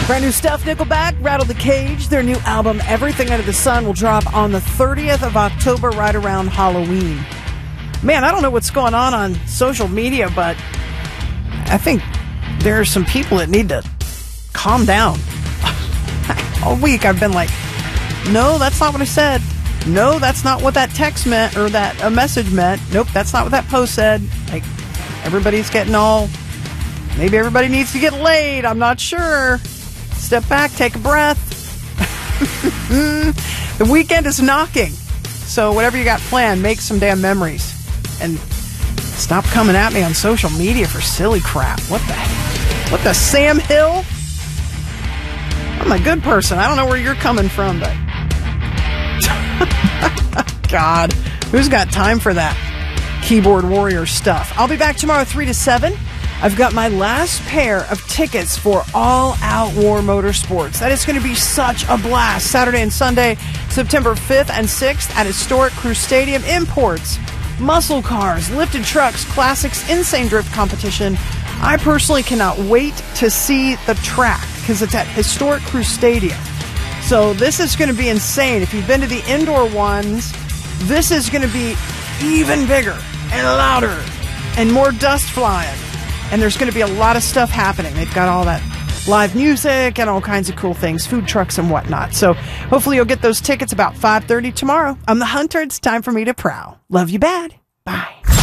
Brand new stuff, Nickelback, Rattle the Cage. Their new album, Everything Under the Sun, will drop on the 30th of October, right around Halloween. Man, I don't know what's going on social media, but I think there are some people that need to calm down. All week I've been like, no, that's not what I said. No, that's not what that text meant or that a message meant. Nope, that's not what that post said. Like, everybody's getting all, maybe everybody needs to get laid. I'm not sure. Step back, take a breath. The weekend is knocking. So whatever you got planned, make some damn memories. And stop coming at me on social media for silly crap. What the Sam Hill? I'm a good person. I don't know where you're coming from, but God, who's got time for that keyboard warrior stuff? I'll be back tomorrow 3 to 7. I've got my last pair of tickets for All Out War Motorsports. That is going to be such a blast. Saturday and Sunday, September 5th and 6th at historic Crew Stadium. Imports, muscle cars, lifted trucks, classics, insane drift competition. I personally cannot wait to see the track because it's at historic Crew Stadium. So this is going to be insane. If you've been to the indoor ones, this is going to be even bigger and louder and more dust flying. And there's going to be a lot of stuff happening. They've got all that live music and all kinds of cool things, food trucks and whatnot. So hopefully you'll get those tickets about 5:30 tomorrow. I'm the Hunter. It's time for me to prowl. Love you bad. Bye.